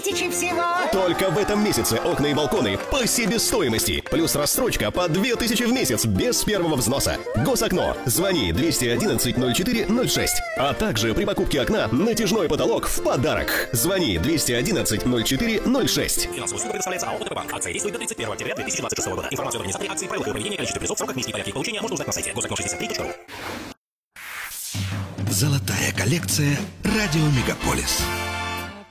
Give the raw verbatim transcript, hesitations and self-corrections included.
тысячи всего. Только в этом месяце окна и балконы по себестоимости. Плюс рассрочка по две тысячи в месяц без первого взноса. Госокно. Звони двести одиннадцать ноль четыре ноль шесть. А также при покупке окна натяжной потолок в подарок. Звони двести одиннадцать ноль четыре ноль шесть. Финансовая услуга предоставляется АО ОТП-банк. Акция действует до тридцать первого октября две тысячи двадцать шестого года. Информацию об организаторе акции, правилах и проведении, количестве призов, сроках, месте и порядке их получения можно узнать на сайте госокно шестьдесят три точка ру. Золотая коллекция «Радио Мегаполис».